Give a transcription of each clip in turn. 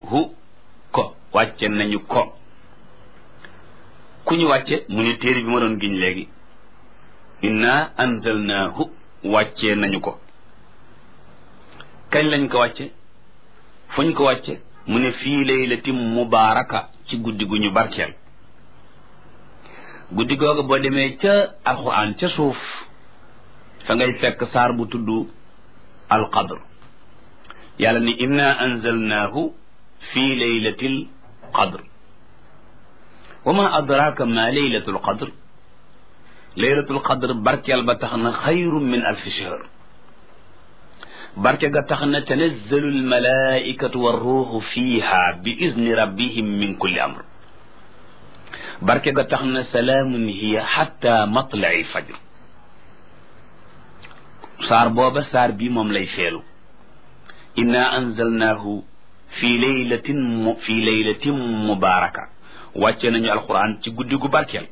hu ko wàcce nañu ko ku ñu wàcce mu ne téere bi ma doon giñ léegi inna anzalnaahu wàccee nañu ko kañ lañ ko wàcce fuñ ko wàcce mu ne fii laylatin mubaaraka ci guddi gu ñu barkeel guddi googu boo demee ca alquran ca suuf fa ngay fekk saar bu tudd alqadr yàlla ni inna anzalnaahu fii laylatil qadr wa ma adraka ma laylatul qadr laylatul qadr barkeel ba tax na xayrun min alfi shahr barke ga tax na tanazzalu almalaikatu warruuxu fiiha bi izni rabbihim min kulli amr barke ga tax na salaamun hiya xatta matlai fajr saar booba saar bi moom lay feelu inna anzalnaahu fi laylatin mubaaraka wàcce nañu alquran ci guddi gu barkeel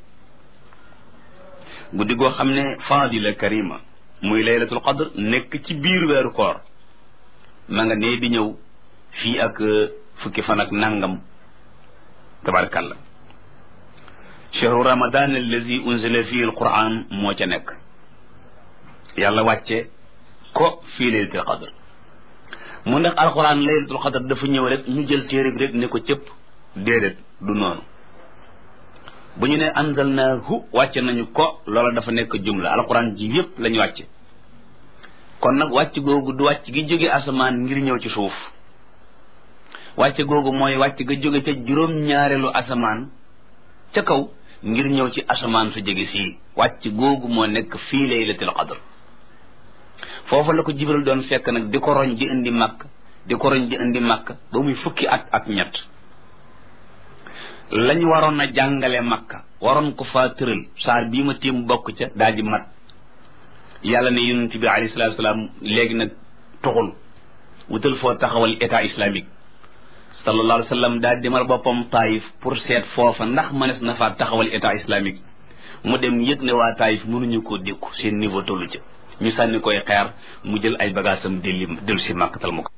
guddi goo xam ne fadila karima muy laylatul qadr nekk ci biir weeru koor ma nga nee di ñëw fii ak fukki fan ak nangam tabarakallah chahru ramadan allazi unzila fihi alquran moo ca nekk yàlla wàcce ko fii laylatul qadr mu ndax alquran laylatul qadr dafa ñëw rek ñu jël téere bi rek ne ko cëpp déedéet du noonu bu ñu ne anzalnaahu wàcce nañu ko loola dafa nekk jumla alquran ji yépp lañu wàcce kon nag wàcc googu du wàcc gi jóge asamaan ngir ñëw ci suuf wàcce googu mooy wàcc ga jóge ca juróom-ñaareelu asamaan ca kaw ngir ñëw ci asamaan su jege sii wàcc googu moo nekk fii laylatul qadr foofu la ko jibril doon fekk nag di ko roñ di indi màkk di ko roñ di indi màkk ba muy fukki at ak ñett lañ waroon a jàngale makka waroon ko faa tëral saar bii ma téem bokk ca daal di mat yàlla ne yonent bi alayhi salaatu salaam léegi nag tuxul wutal foo taxawal état islamique sallallahu alayhi wa sallam daal demal boppam taayif pour seet foofa ndax mënees na faa taxawal état islamique mu dem yëg ne waa taayif mënuñu koo dékku seen niveau tollu ca ñu sànni koy xeer mu jël ay bagaasam dellu si màkkatal mu ko